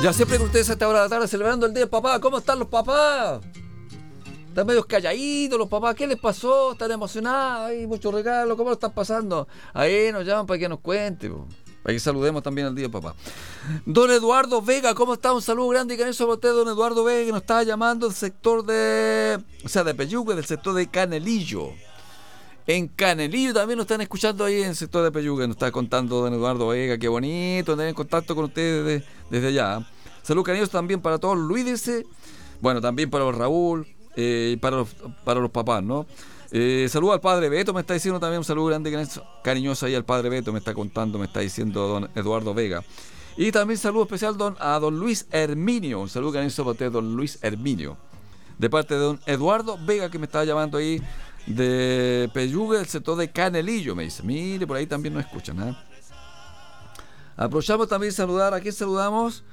Ya siempre que ustedes a esta hora de la tarde celebrando el Día del Papá, ¿cómo están los papás? Están medio calladitos los papás, ¿qué les pasó? ¿Están emocionados? Hay muchos regalos, ¿cómo lo están pasando? Ahí nos llaman para que nos cuente, para que saludemos también al Día del Papá. Don Eduardo Vega, ¿cómo está? Un saludo grande y cariñoso para usted, don Eduardo Vega, que nos estaba llamando del sector de Peyúgue, del sector de Canelillo. En Canelillo también nos están escuchando ahí en el sector de Peyúgue, nos está contando don Eduardo Vega, qué bonito tener en contacto con ustedes desde allá. Saludos cariñosos también para todos los Luis, dice, bueno, también para los Raúl, para los papás, ¿no? Saludos al padre Beto, me está diciendo también un saludo grande cariñoso ahí al padre Beto, me está contando, me está diciendo don Eduardo Vega. Y también saludo especial a don Luis Herminio, un saludo cariñoso para usted, don Luis Herminio, de parte de don Eduardo Vega, que me estaba llamando ahí de Peyúgue, el sector de Canelillo, me dice. Mire, por ahí también nos escuchan, ¿eh? Aprovechamos también saludar, ¿a quién saludamos?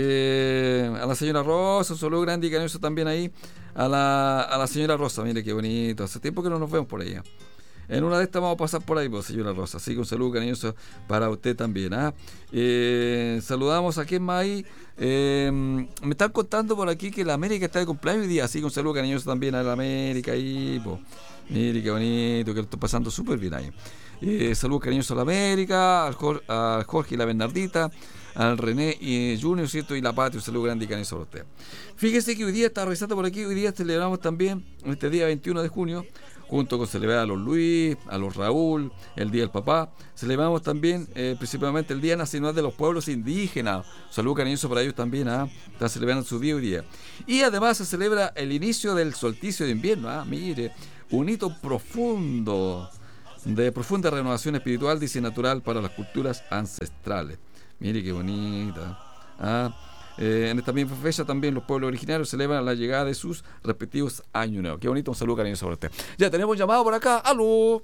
A la señora Rosa, un saludo grande y cariñoso también ahí a la señora Rosa, mire qué bonito, hace tiempo que no nos vemos por allá. En una de estas vamos a pasar por ahí, pues, señora Rosa, así que un saludo cariñoso para usted también, saludamos a quien más ahí. Me están contando por aquí que la América está de cumpleaños hoy día, así que un saludo cariñoso también a la América ahí, pues. Mire qué bonito, que lo estoy pasando súper bien ahí. Saludos cariñosos a la América, al Jorge y la Bernardita, al René y Junior, ¿cierto? Y la Patria, un saludo grande y cariñoso a usted. Fíjese que hoy día, está revisando por aquí, hoy día celebramos también, este día 21 de junio, junto con celebrar a los Luis, a los Raúl, el Día del Papá, celebramos también principalmente el Día Nacional de los Pueblos Indígenas. Saludos cariñosos para ellos también, están celebrando su día hoy día. Y además se celebra el inicio del solsticio de invierno, mire, un hito profundo, de profunda renovación espiritual, dice, natural para las culturas ancestrales. Mire qué bonita. En esta misma fecha también los pueblos originarios celebran la llegada de sus respectivos años nuevos. Qué bonito, un saludo cariñoso para usted. Ya tenemos un llamado por acá. ¡Aló!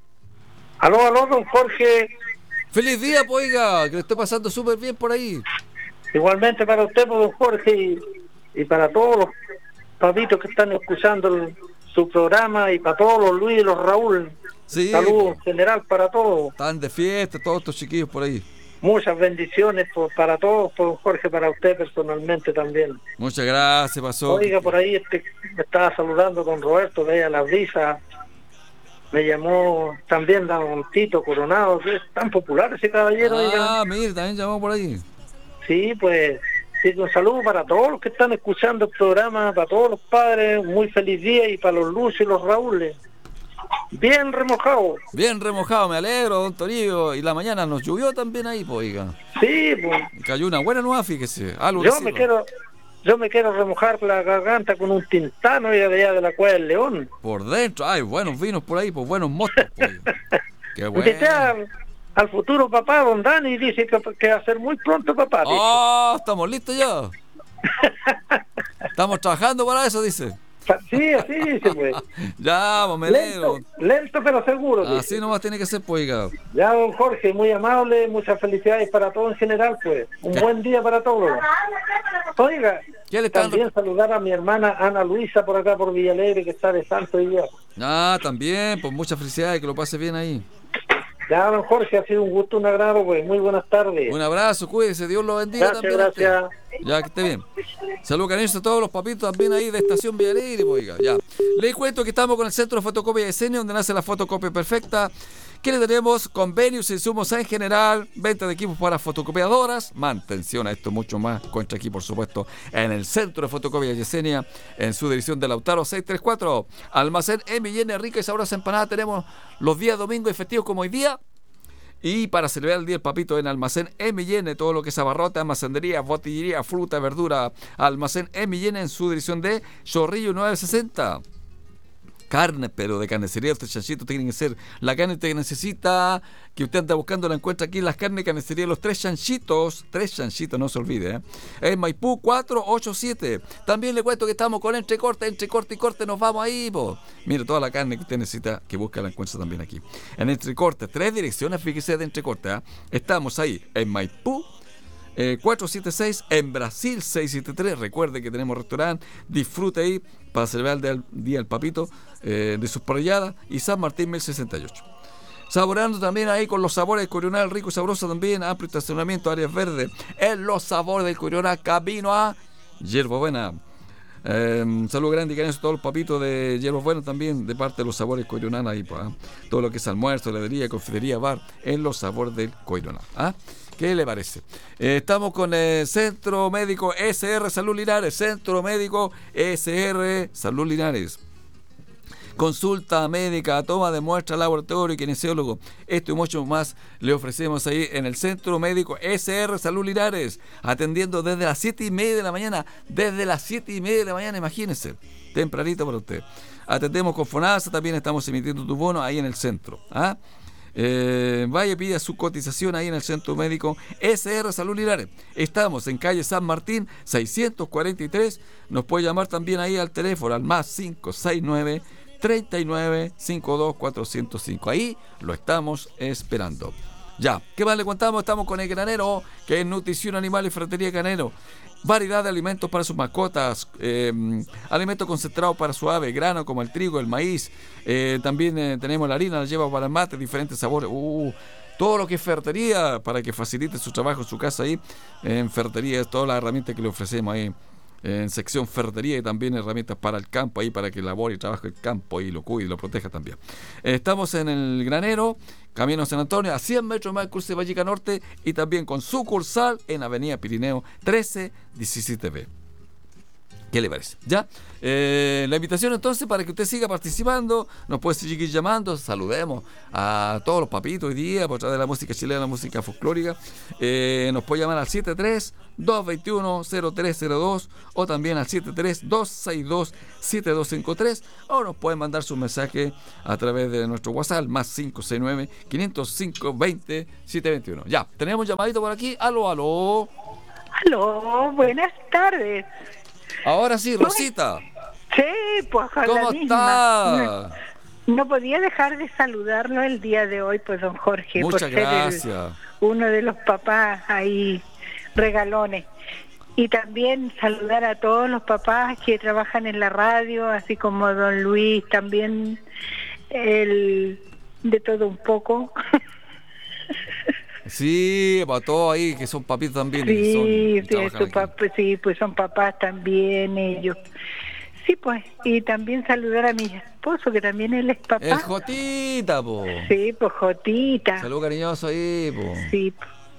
Aló, don Jorge. ¡Feliz día, pues, oiga! Que le esté pasando súper bien por ahí. Igualmente para usted, don Jorge, y para todos los papitos que están escuchando su programa, y para todos los Luis y los Raúl. Sí, saludos en general para todos. Están de fiesta todos estos chiquillos por ahí. Muchas bendiciones para todos, por Jorge, para usted personalmente también. Muchas gracias, pasó. Oiga, por ahí me estaba saludando don Roberto de La Brisa. Me llamó también don Tito Coronado, que es tan popular ese caballero. Mire, también llamó por ahí. Sí, pues, sí, un saludo para todos los que están escuchando el programa, para todos los padres, un muy feliz día, y para los Lucio y los Raúles. Bien remojado. Bien remojado, me alegro, don Torillo. Y la mañana nos llovió también ahí, pues, oiga. Sí, pues. Cayó una buena nueva, fíjese. Yo me quiero remojar la garganta con un tintano de allá de la Cueva del León. Por dentro, buenos vinos por ahí, pues buenos mostos, pues. Qué bueno. Al futuro papá, don Dani, dice que va a ser muy pronto papá. Estamos listos ya. Estamos trabajando para eso, dice. Sí, así dice, pues. Ya, pues me alegro. Lento pero seguro. Así dice. Nomás tiene que ser, pues, hija. Ya, don Jorge, muy amable, muchas felicidades para todos en general, pues. Un buen día para todos. Oiga, también saludar a mi hermana Ana Luisa por acá, por Villalegre, que está de santo hoy día. También, pues muchas felicidades, que lo pase bien ahí. Ya, don Jorge, ha sido un gusto, un agrado, pues. Muy buenas tardes. Un abrazo, cuídese, Dios lo bendiga. Gracias. Ya, que esté bien. Saludos cariñosos a todos los papitos también ahí de Estación Villalegre, pues, ya. Les cuento que estamos con el Centro de Fotocopia de Yesenia, donde nace la fotocopia perfecta, que le tenemos convenios e insumos en general, venta de equipos para fotocopiadoras, mantención a esto mucho más, encuentra aquí, por supuesto, en el Centro de Fotocopia de Yesenia, en su dirección de Lautaro 634, almacén M&N, rica y sabrosa empanada, tenemos los días domingos y festivos como hoy día. Y para celebrar el Día del Papito en Almacén M&N, todo lo que es abarrote, almacenería, botillería, fruta, verdura, Almacén M&N en su dirección de Chorrillo 960. Carne, pero de carnicería, estos chanchitos tienen que ser la carne que necesita, que usted anda buscando, la encuentra aquí, las carnes de carnicería, los tres chanchitos, no se olvide, en Maipú 487. También le cuento que estamos con entre corte y corte, nos vamos ahí, po. Mire, toda la carne que usted necesita, que busca, la encuentra también aquí. En Entrecorte, 3 direcciones, fíjese, de Entrecorte, Estamos ahí, en Maipú 476, en Brasil 673. Recuerde que tenemos restaurante, disfrute ahí para celebrar el Día del Papito, de sus parrilladas, y San Martín 1068. Saboreando también ahí con los sabores del Coronel, rico y sabroso también, amplio estacionamiento, áreas verdes, en los sabores del Coronel, camino a Hierba Buena. Saludo grande y cariñoso a todos los papitos de Hierba Buena también, de parte de los sabores Coronel, ahí, todo lo que es almuerzo, heladería, confitería, bar, en los sabores del Coronel. ¿Qué le parece? Estamos con el Centro Médico SR Salud Linares, Centro Médico SR Salud Linares. Consulta médica, toma de muestra, laboratorio, kinesiólogo. Esto y mucho más le ofrecemos ahí en el Centro Médico SR Salud Linares, atendiendo desde las 7:30 de la mañana. Desde las 7:30 de la mañana, imagínense. Tempranito para usted. Atendemos con FONASA, también estamos emitiendo tu bono ahí en el centro. Vaya, pida su cotización ahí en el Centro Médico SR Salud Linares. Estamos en calle San Martín 643. Nos puede llamar también ahí al teléfono al más 569 39 52 405. Ahí lo estamos esperando. Ya, ¿qué más le contamos? Estamos con el Granero, que es nutrición animal y ferretería Granero. Variedad de alimentos para sus mascotas, alimentos concentrados para su ave, grano como el trigo, el maíz. También tenemos la harina, la lleva para el mate, diferentes sabores. Todo lo que es ferretería, para que facilite su trabajo en su casa ahí. En ferretería, todas las herramientas que le ofrecemos ahí. En sección ferretería y también herramientas para el campo ahí, para que labore y trabaje el campo y lo cuide y lo proteja también. Estamos en el Granero, Camino San Antonio, a 100 metros más del cruce de Vallica Norte, y también con sucursal en Avenida Pirineo 1317B. ¿Qué le parece? ¿Ya? La invitación entonces para que usted siga participando, nos puede seguir llamando, saludemos a todos los papitos hoy día por través de la música chilena, la música folclórica. Nos puede llamar al 73-221-0302 o también al 73-262-7253, o nos pueden mandar su mensaje a través de nuestro WhatsApp más 569-505-20-721. Ya, tenemos llamadito por aquí. Aló. Aló, buenas tardes. Ahora sí, Rosita. Sí, pues ¿cómo está? No podía dejar de saludarlo el día de hoy, pues, don Jorge. Muchas gracias. Uno de los papás ahí regalones. Y también saludar a todos los papás que trabajan en la radio, así como don Luis, también de todo un poco. Sí, para todos ahí que son papitos también. Sí, pues son papás también ellos. Sí, pues, y también saludar a mi esposo, que también él es papá. Es Jotita, po. Sí, pues Jotita. Salud cariñoso ahí, po. Sí.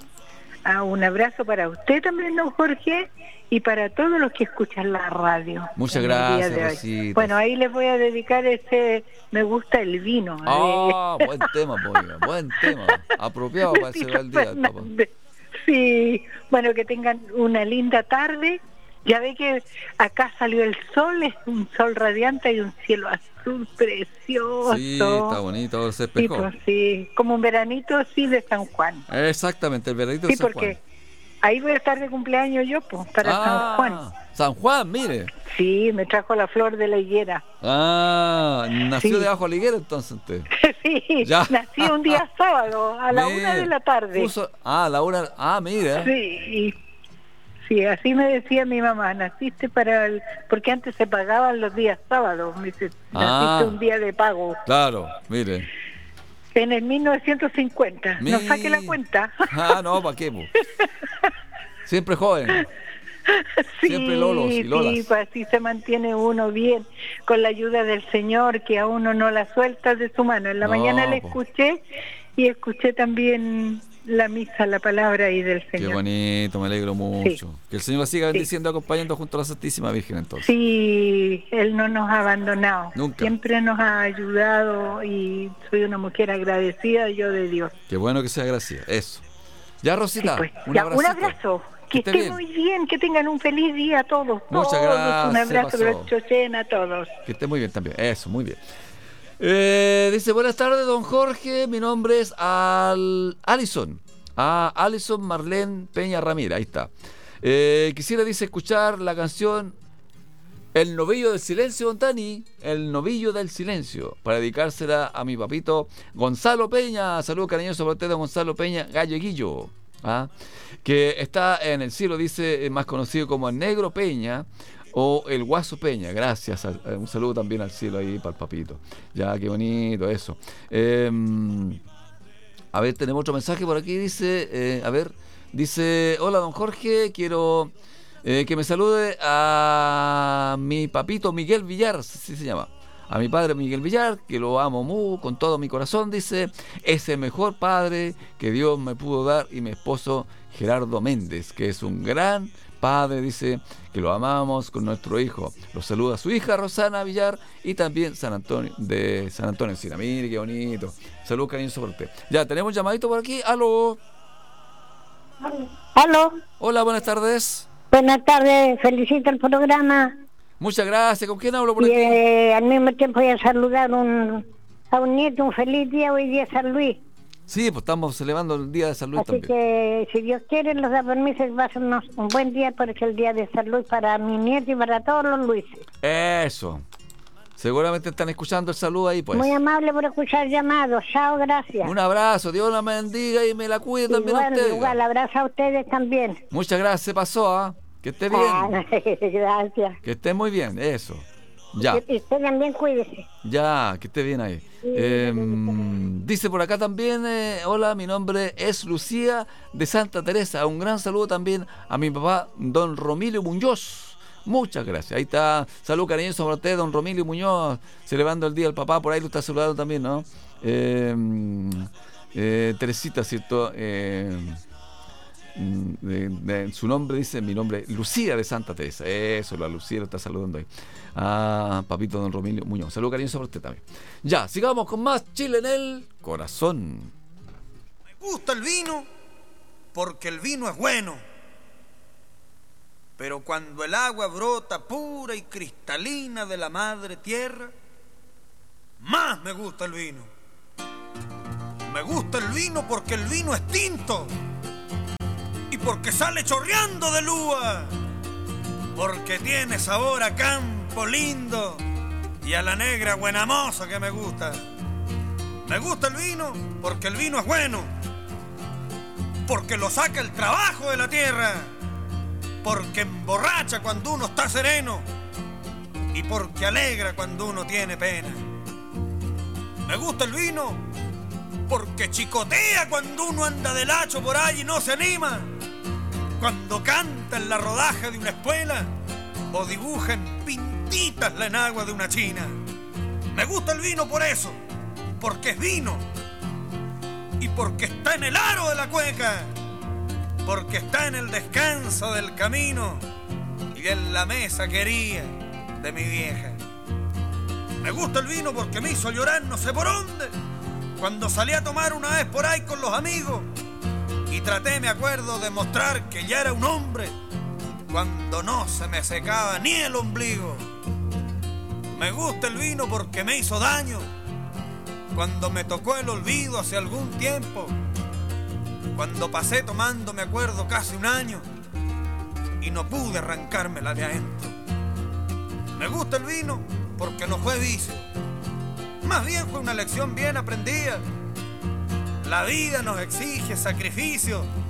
Un abrazo para usted también, don Jorge, y para todos los que escuchan la radio. Muchas gracias, Rosita. Bueno, ahí les voy a dedicar Me gusta el vino. Buen tema, polla, buen tema. Apropiado para celebrar el día, papá. Sí, bueno, que tengan una linda tarde. Ya ve que acá salió el sol, es un sol radiante y un cielo azul precioso. Sí, está bonito, ahora se despejó. Sí, pues, sí, como un veranito así de San Juan. Exactamente, el veranito de San Juan. Sí, porque ahí voy a estar de cumpleaños yo, pues, para San Juan. San Juan, mire. Sí, me trajo la flor de la higuera. Nació debajo de la higuera entonces usted. Sí, ya. Nací un día sábado, a la 1 de la tarde. A la 1, mira. Sí, así me decía mi mamá, naciste porque antes se pagaban los días sábados, me dice, naciste un día de pago. Claro, mire. En el 1950, no saque la cuenta. No, ¿para qué? Siempre joven. Sí, siempre lolos y lolas. Sí, pues así se mantiene uno bien, con la ayuda del Señor, que a uno no la suelta de su mano. En la mañana le escuché, y escuché también la misa, la palabra ahí del Señor. Qué bonito, me alegro mucho. Sí. Que el Señor la siga bendiciendo, acompañando junto a la Santísima Virgen entonces. Sí, Él no nos ha abandonado. Nunca. Siempre nos ha ayudado y soy una mujer agradecida yo de Dios. Qué bueno que sea agradecida, eso. Ya, Rosita, sí, pues. Un abrazo. Que esté muy bien, que tengan un feliz día a todos. Muchas gracias. Un abrazo de Chochena a todos. Que esté muy bien también, eso, muy bien. Dice, buenas tardes, don Jorge, mi nombre es Alison. Alison Marlene Peña Ramírez, ahí está. Quisiera, dice, escuchar la canción El Novillo del Silencio, don Tani, El Novillo del Silencio, para dedicársela a mi papito Gonzalo Peña. Saludos cariñosos para usted, don Gonzalo Peña Galleguillo, que está en el cielo, dice, más conocido como el Negro Peña o el Guaso Peña. Gracias, un saludo también al cielo ahí para el papito. Ya, qué bonito eso. A ver, tenemos otro mensaje por aquí, dice, dice, hola don Jorge, quiero que me salude a mi papito Miguel Villar, así se llama. A mi padre Miguel Villar, que lo amo con todo mi corazón, dice, es el mejor padre que Dios me pudo dar, y mi esposo Gerardo Méndez, que es un gran padre, dice, que lo amamos con nuestro hijo. Lo saluda su hija Rosana Villar y también San Antonio Encina. Mire qué bonito. Saludos cariñosos por usted. Ya, tenemos un llamadito por aquí. Aló. Aló. Hola, buenas tardes. Buenas tardes, felicito el programa. Muchas gracias. ¿Con quién hablo por aquí? Al mismo tiempo voy a saludar a un nieto, un feliz día hoy día San Luis. Sí, pues estamos celebrando el día de San Luis. Así también. Que si Dios quiere nos da permiso, va a ser un buen día porque es el día de San Luis para mi nieto y para todos los Luises. Eso. Seguramente están escuchando el saludo ahí, pues. Muy amable por escuchar llamados. Chao, gracias. Un abrazo, Dios la bendiga y me la cuide también a usted. Igual, abrazo a ustedes también. Muchas gracias, se pasó, ¿ah? Que esté bien. Gracias. Que esté muy bien, eso. Ya. Y usted también cuídese. Ya, que esté bien ahí. Dice por acá también, hola, mi nombre es Lucía de Santa Teresa. Un gran saludo también a mi papá, don Romilio Muñoz. Muchas gracias. Ahí está, salud cariñoso para usted, don Romilio Muñoz, celebrando el día del papá. Por ahí lo está saludando también, ¿no? Teresita, ¿cierto? Su nombre dice, mi nombre Lucía de Santa Teresa. Eso, la Lucía lo está saludando ahí. Papito don Romilio Muñoz. Salud cariñoso para usted también. Ya, sigamos con más Chile en el corazón. Me gusta el vino porque el vino es bueno, pero cuando el agua brota pura y cristalina de la madre tierra, más me gusta el vino. Me gusta el vino porque el vino es tinto y porque sale chorreando de lúa, porque tiene sabor a campo lindo y a la negra buena moza que me gusta. Me gusta el vino porque el vino es bueno, porque lo saca el trabajo de la tierra, porque emborracha cuando uno está sereno y porque alegra cuando uno tiene pena. Me gusta el vino porque chicotea cuando uno anda del hacho por ahí y no se anima, cuando canta en la rodaja de una espuela o dibuja en pintitas la enagua de una china. Me gusta el vino por eso, porque es vino y porque está en el aro de la cueca, porque está en el descanso del camino y en la mesa querida de mi vieja. Me gusta el vino porque me hizo llorar no sé por dónde, cuando salí a tomar una vez por ahí con los amigos y traté, me acuerdo, de mostrar que ya era un hombre cuando no se me secaba ni el ombligo. Me gusta el vino porque me hizo daño cuando me tocó el olvido hace algún tiempo, cuando pasé tomando, me acuerdo, casi un año y no pude arrancármela de adentro. Me gusta el vino porque no fue vicio, más bien fue una lección bien aprendida. La vida nos exige sacrificio